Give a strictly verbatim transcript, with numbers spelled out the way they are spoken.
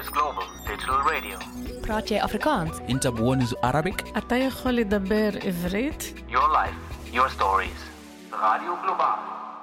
Global Digital Radio. براتي أفريكانس. أنت بونز Arabic. אתה יכול לדבר עברית? Your life, your stories. Radio Global.